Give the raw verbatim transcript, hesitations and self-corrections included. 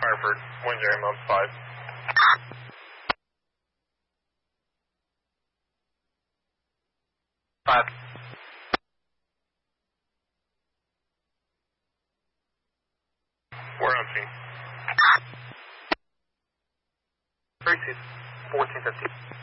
Hartford, one zero, month five. Five. We're on scene. Proceed. fourteen fifty.